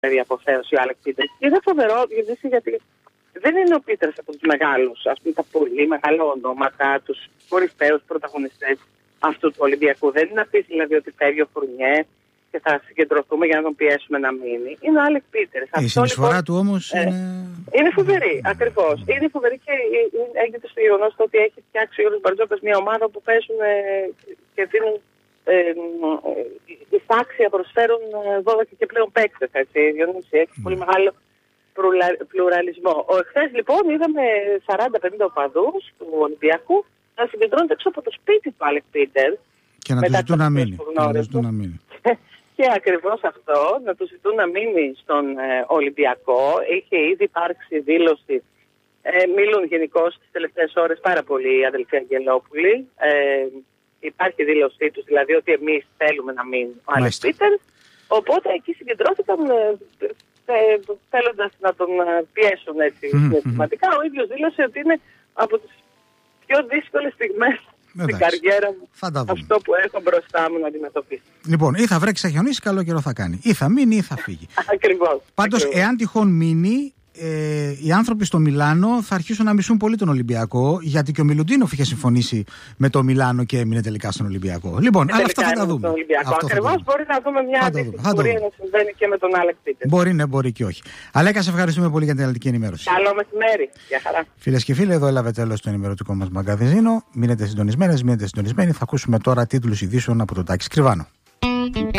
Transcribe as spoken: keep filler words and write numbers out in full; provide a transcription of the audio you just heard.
η αποθέωση ο Άλεκ Πίτερς. Και είναι φοβερό γιατί δεν είναι ο Πίτερς από τους μεγάλους, ας πούμε, τα πολύ μεγάλα ονόματα, τους κορυφαίους πρωταγωνιστές αυτού του Ολυμπιακού. Δεν είναι να πεις δηλαδή ότι φεύγει ο Φουρνιέ και θα συγκεντρωθούμε για να τον πιέσουμε να μείνει. Είναι ο Άλεκ Πίτερς. Η συνεισφορά λοιπόν, του όμως ε, είναι... είναι φοβερή, ακριβώς. Είναι φοβερή και έγκυται στο γεγονός ότι έχει φτιάξει ο Γιώργος Μπαρτζόκας μια ομάδα που παίζουν ε, και δίνουν ε, ε, εισάξια, προσφέρουν δώδεκα και πλέον παίκτες. Έχει mm. πολύ μεγάλο πλουραλισμό. Ο εχθές λοιπόν είδαμε σαράντα πενήντα οπαδούς του Ολυμπιακού να συγκεντρώνονται έξω από το σπίτι του Άλεκ Πίτερς και να του ζητούν να μείνει. Να μείνει. Και ακριβώς αυτό, να του ζητούν να μείνει στον ε, Ολυμπιακό. Είχε ήδη υπάρξει δήλωση. Ε, μιλούν γενικώς τις τελευταίες ώρες πάρα πολύ οι αδελφοί Αγγελόπουλοι. Ε, υπάρχει δήλωσή τους, δηλαδή ότι εμείς θέλουμε να μείνει ο Άλεκ Πίτερς. Οπότε εκεί συγκεντρώθηκαν ε, ε, θέλοντας να τον πιέσουν έτσι συναισθηματικά. Mm-hmm. Ο ίδιος δήλωσε ότι είναι από τις πιο δύσκολες στιγμές στην καριέρα μου. Αυτό που έχω μπροστά μου να αντιμετωπίσω. Λοιπόν, ή θα βρέξει, θα χιονίσει, καλό καιρό θα κάνει. Ή θα μείνει ή θα φύγει. Ακριβώς. Πάντως, εάν τυχόν μείνει, ε, οι άνθρωποι στο Μιλάνο θα αρχίσουν να μισούν πολύ τον Ολυμπιακό, γιατί και ο Μιλουτίνοφ είχε συμφωνήσει με το Μιλάνο και έμεινε τελικά στον Ολυμπιακό. Λοιπόν, αλλά αυτά θα τα δούμε. Ακριβώς, μπορεί να δούμε μια αντίστοιχη πορεία να συμβαίνει και με τον Άλεκ Πίτερς. Μπορεί, ναι, μπορεί και όχι. Αλέκα, σε ευχαριστούμε πολύ για την αναλυτική ενημέρωση. Καλό μεσημέρι. Γεια χαρά. Φίλες και φίλοι, εδώ έλαβε τέλος το ενημερωτικό μας μαγκαζίνο. Μείνετε συντονισμένες, μείνετε συντονισμένοι. Θα ακούσουμε τώρα τίτλους ειδήσεων από τον Τάκη Σκριβάνο.